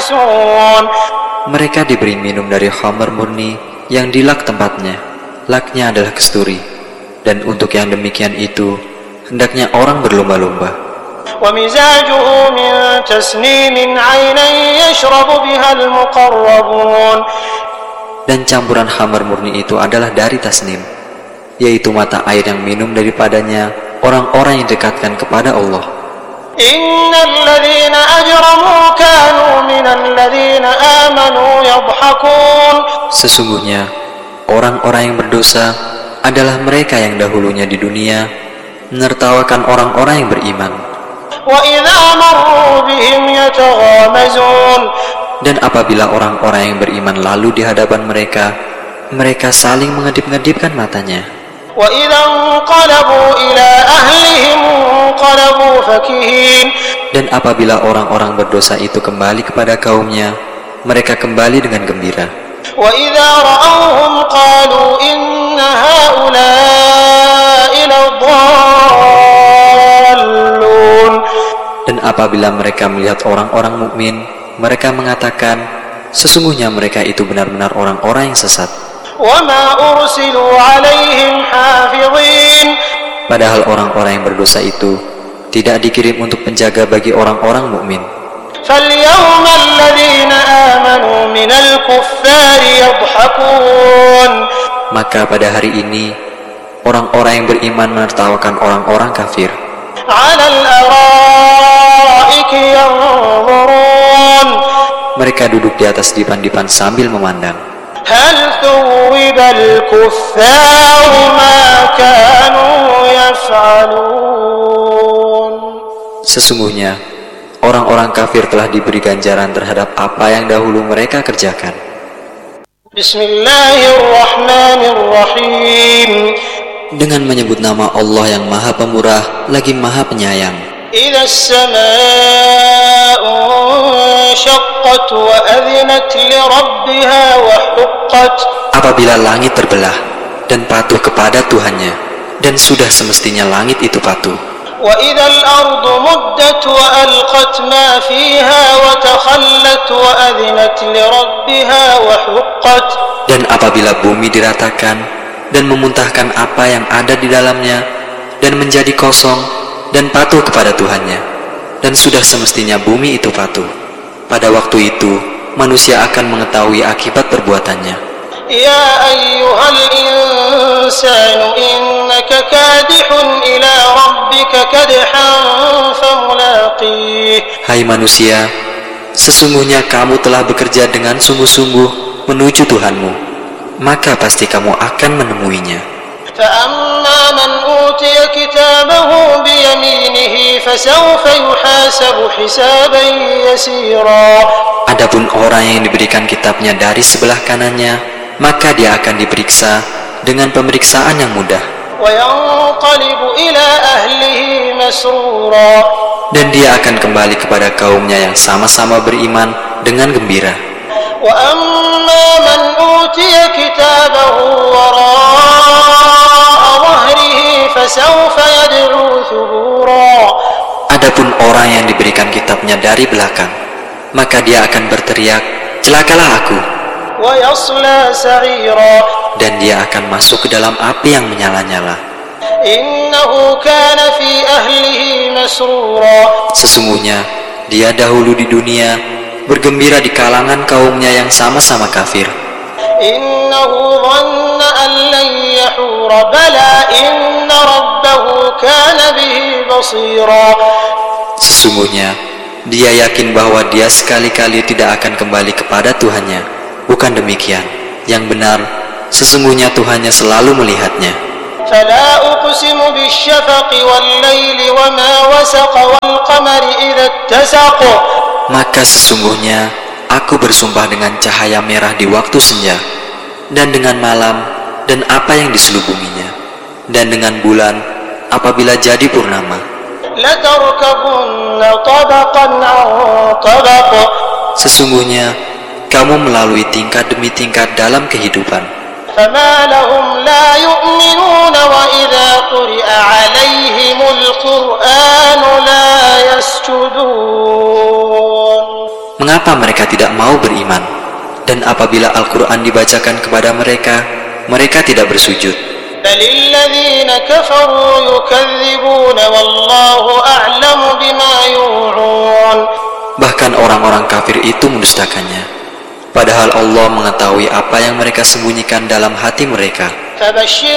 يحبسون. Mereka diberi minum dari khamar murni yang dilak tempatnya. Laknya adalah kasturi. Dan untuk yang demikian itu, hendaknya orang berlomba-lomba. ومزاجه من تسنيم عينا يشرب بها المقربون. Dan campuran khamar murni itu adalah dari tasnim, yaitu mata air yang minum daripadanya orang-orang yang dekatkan kepada Allah. Innal ladzina ajramu kanu minal ladzina amanu yadhhakun. Sesungguhnya orang-orang yang berdosa adalah mereka yang dahulunya di dunia menertawakan orang-orang yang beriman. Wa idza marru bihim yataghamazun. Dan apabila orang-orang yang beriman lalu di hadapan mereka, mereka saling mengedip-ngedipkan matanya. Wa idza anqalabu ila ahlihim anqalabu fakihin. Dan apabila orang-orang berdosa itu kembali kepada kaumnya, mereka kembali dengan gembira. Wa idza ra'awhum qalu inna haula'i ladallun. Dan apabila mereka melihat orang-orang mukmin, mereka mengatakan, sesungguhnya mereka itu benar-benar orang-orang yang sesat. وَمَا أُرْسِلُوا عَلَيْهِمْ حَافِظِينَ. Padahal orang-orang yang berdosa itu tidak dikirim untuk penjaga bagi orang-orang mukmin. فَالْيَوْمَ الَّذِينَ آمَنُوا مِنَ الْكُفَّارِ يَضْحَكُونَ. Maka pada hari ini, orang-orang yang beriman menertawakan orang-orang kafir. عَلَى الْأَرَائِكِ يَنظُرُونَ. Mereka duduk di atas dipan-dipan sambil memandang. هَلْ ثُوِّبَ الْكُفَّارُ مَا كَانُوا يَفْعَلُونَ. Sesungguhnya, orang-orang kafir telah diberi ganjaran terhadap apa yang dahulu mereka kerjakan. Bismillahirrahmanirrahim. Dengan menyebut nama Allah yang Maha Pemurah lagi Maha Penyayang. إِذَا السَّمَاءُ انشَقَّتْ وَأَذِنَتْ لِرَبِّهَا وَحُقَّتْ. Apabila langit terbelah dan patuh kepada Tuhannya, dan sudah semestinya langit itu patuh. وَإِذَا الْأَرْضُ مُدَّتْ وَأَلْقَتْ مَا فِيهَا وَتَخَلَّتْ وَأَذِنَتْ لِرَبِّهَا وَحُقَّتْ. Dan apabila bumi diratakan dan memuntahkan apa yang ada di dalamnya, dan menjadi kosong dan patuh kepada Tuhannya, dan sudah semestinya bumi itu patuh. Pada waktu itu, manusia akan mengetahui akibat perbuatannya. Ya ayyuhal insanu innaka kadihun ila rabbika kadhan famulaqih. Hai manusia, sesungguhnya kamu telah bekerja dengan sungguh-sungguh menuju Tuhanmu, maka pasti kamu akan menemuinya. فَأَمَّا مَنْ أُوتِيَ كِتَابَهُ بِيَمِينِهِ فَسَوْفَ يُحَاسَبُ حِسَابًا يَسِيرًا. Adapun orang yang diberikan kitabnya dari sebelah kanannya, maka dia akan diperiksa dengan pemeriksaan yang mudah. وَيَنْقَلِبُ إِلَى أَهْلِهِ مَسْرُورًا. Dan dia akan kembali kepada kaumnya yang sama-sama beriman dengan gembira. وَأَمَّا مَنْ أُوتِيَ كِتَابَهُ وَرَاءَ ظَهْرِهِ فَسَوْفَ يَدْعُو ثُبُورًا. Adapun orang yang diberikan kitabnya dari belakang, maka dia akan berteriak, celakalah aku. وَيَصْلَى سَعِيرًا. Dan dia akan masuk ke dalam api yang menyala-nyala. إِنَّهُ كَانَ فِي أَهْلِهِ مَسْرُورًا. Sesungguhnya dia dahulu di dunia bergembira di kalangan kaumnya yang sama-sama kafir. إِنَّهُ ظَنَّ أَن لَّن يَحُورَ بَلَى إِنَّ رَبَّهُ كَانَ بِهِ بَصِيرًا. Sesungguhnya dia yakin bahwa dia sekali-kali tidak akan kembali kepada Tuhannya. Bukan demikian. Yang benar, sesungguhnya Tuhannya selalu melihatnya. فَلَا أُقْسِمُ بِالشَّفَقِ وَاللَّيْلِ وَمَا وَسَقَ وَالْقَمَرِ إِذَا اتَّسَقَ. Maka sesungguhnya aku bersumpah dengan cahaya merah di waktu senja, dan dengan malam dan apa yang diselubunginya, dan dengan bulan apabila jadi purnama. لَتَرْكَبُنَّ طَبَقًا عَنْ طَبَقٍ. Sesungguhnya kamu melalui tingkat demi tingkat dalam kehidupan. فَمَا لَهُمْ لَا يُؤْمِنُونَ وَإِذَا قُرِئَ عَلَيْهِمُ الْقُرْآنُ لَا يَسْجُدُونَ. mengapa mereka tidak mau beriman? Dan apabila Al-Quran dibacakan kepada mereka, mereka tidak bersujud. بل الذين كفروا يكذبون والله أعلم بما يوعون. Bahkan orang-orang kafir itu mendustakannya, padahal Allah mengetahui apa yang mereka sembunyikan dalam hati mereka. فبشر